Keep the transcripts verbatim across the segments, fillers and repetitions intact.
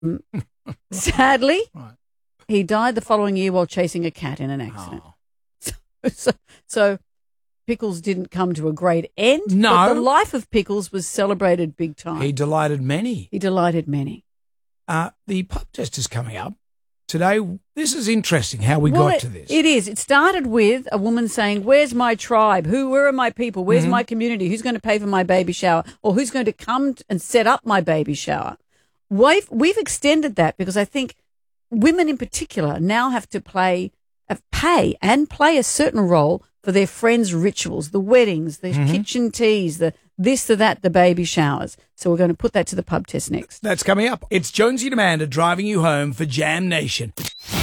Sadly, Right. he died the following year while chasing a cat in an accident. Oh. So, so Pickles didn't come to a great end. No. But the life of Pickles was celebrated big time. He delighted many. He delighted many. Uh, the pub test is coming up today. This is interesting how we Well, got it- to this. It is. It started with a woman saying, "Where's my tribe? Who? Where are my people? Where's Mm-hmm. my community? Who's going to pay for my baby shower? Or who's going to come t- and set up my baby shower?" We've, we've extended that because I think women in particular now have to play, uh, pay and play a certain role for their friends' rituals, the weddings, the Mm-hmm. kitchen teas, the this, the that, the baby showers. So we're going to put that to the pub test next. That's coming up. It's Jonesy and Amanda driving you home for Jam Nation.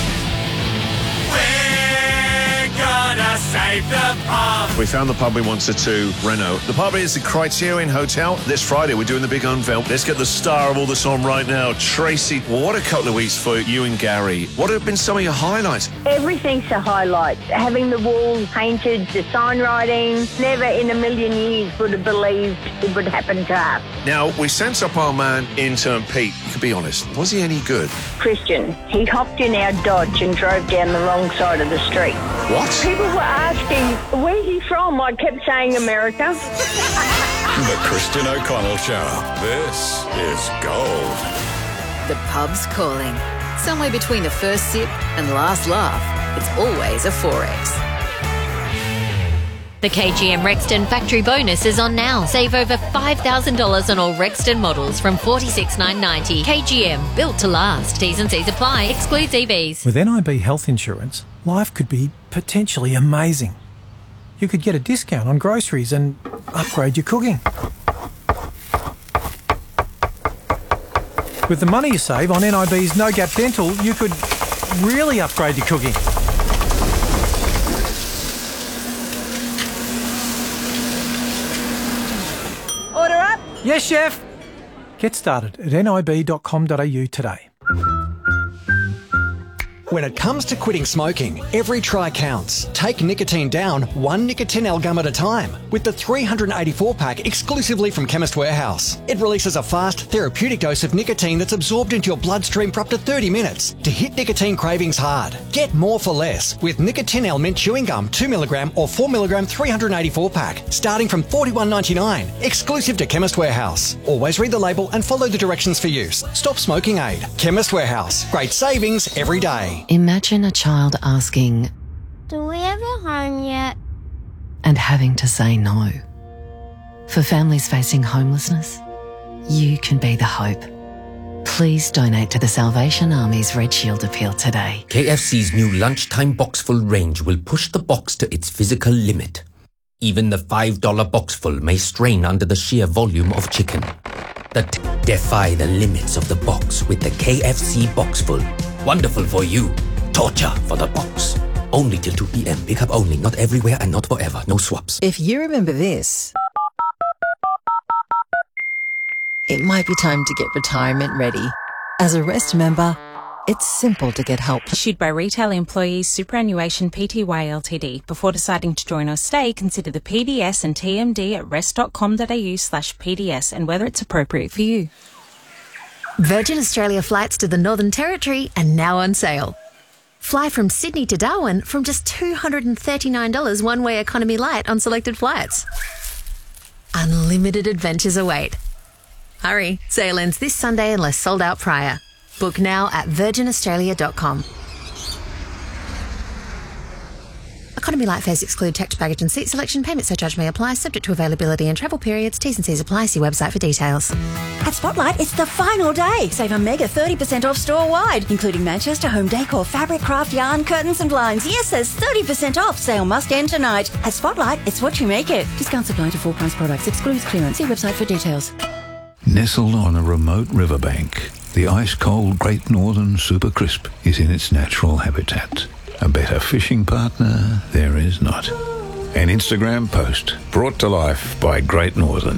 Save the pub. We found the pub we wanted to reno. The pub is the Criterion Hotel. This Friday, we're doing the big unveil. Let's get the star of all this on right now, Tracy. Well, what a couple of weeks for you and Gary. What have been some of your highlights? Everything's a highlight. Having the walls painted, the sign writing, never in a million years would have believed it would happen to us. Now, we sent up our man, intern Pete. You can be honest, was he any good? Christian, he hopped in our Dodge and drove down the wrong side of the street. What? People were asking, where's he from? I kept saying America. The Christian O'Connell Show. This is gold. The pub's calling. Somewhere between the first sip and last laugh, it's always a four X. The K G M Rexton factory bonus is on now. Save over five thousand dollars on all Rexton models from forty-six thousand nine hundred ninety dollars. K G M, built to last. T's and C's apply. Excludes E Vs. With N I B health insurance, life could be potentially amazing. You could get a discount on groceries and upgrade your cooking. With the money you save on N I B's No Gap Dental, you could really upgrade your cooking. Order up. Yes, chef. Get started at nib dot com dot a u today. When it comes to quitting smoking, every try counts. Take nicotine down one Nicotinell gum at a time with the three hundred eighty-four pack exclusively from Chemist Warehouse. It releases a fast, therapeutic dose of nicotine that's absorbed into your bloodstream for up to thirty minutes to hit nicotine cravings hard. Get more for less with Nicotinell Mint Chewing Gum two milligram or four milligram three hundred eighty-four pack starting from forty-one ninety-nine. Exclusive to Chemist Warehouse. Always read the label and follow the directions for use. Stop smoking aid. Chemist Warehouse. Great savings every day. Imagine a child asking Do we have a home yet? and having to say no. For families facing homelessness, you can be the hope. Please donate to the Salvation Army's Red Shield appeal today. K F C's new lunchtime boxful range will push the box to its physical limit. Even the five dollar boxful may strain under the sheer volume of chicken. That defy the limits of the box with the K F C boxful. Wonderful for you. Torture for the box. Only till two p.m. Pick up only. Not everywhere and not forever. No swaps. If you remember this, it might be time to get retirement ready. As a REST member, it's simple to get help. Issued by Retail Employees Superannuation Pty Ltd. Before deciding to join or stay, consider the P D S and T M D at rest dot com dot a u slash P D S and whether it's appropriate for you. Virgin Australia flights to the Northern Territory are now on sale. Fly from Sydney to Darwin from just two hundred thirty-nine dollars one-way economy light on selected flights. Unlimited adventures await. Hurry, sale ends this Sunday unless sold out prior. Book now at virgin australia dot com. Economy light fares exclude tax, baggage and seat selection. Payment surcharge may apply, subject to availability and travel periods. T's and C's apply. See website for details. At Spotlight, it's the final day. Save a mega thirty percent off store-wide, including Manchester home decor, fabric, craft, yarn, curtains and blinds. Yes, there's thirty percent off. Sale must end tonight. At Spotlight, it's what you make it. Discounts apply to full-price products. Excludes clearance. See website for details. Nestled on a remote riverbank, the ice-cold Great Northern Super Crisp is in its natural habitat. A better fishing partner there is not. An Instagram post brought to life by Great Northern.